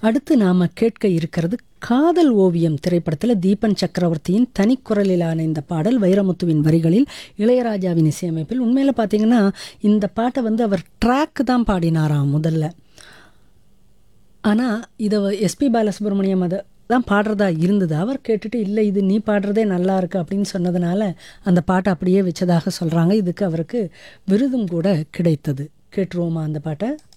அடுத்து நாம கேட்க இருக்கிறது காதல் ஓவியம் திரைப்படத்தில் தீபன் சக்கரவர்த்தியின் தனிக்குரலிலான இந்த பாடல் வைரமுத்துவின் வரிகளில் இளையராஜாவின் இசையமைப்பில். உண்மையில் பார்த்தீங்கன்னா இந்த பாட்டை வந்து அவர் ட்ராக் தான் பாடினாராம் முதல்ல. ஆனால் இதை எஸ்பி பாலசுப்ரமணியம் அதை தான் பாடுறதா இருந்தது. அவர் கேட்டுட்டு இல்லை இது நீ பாடுறதே நல்லா இருக்கு அப்படின்னு சொன்னதுனால அந்த பாட்டை அப்படியே வச்சதாக சொல்கிறாங்க. இதுக்கு அவருக்கு விருதும் கூட கிடைத்தது. கேட்டுருவோமா அந்த பாட்டை?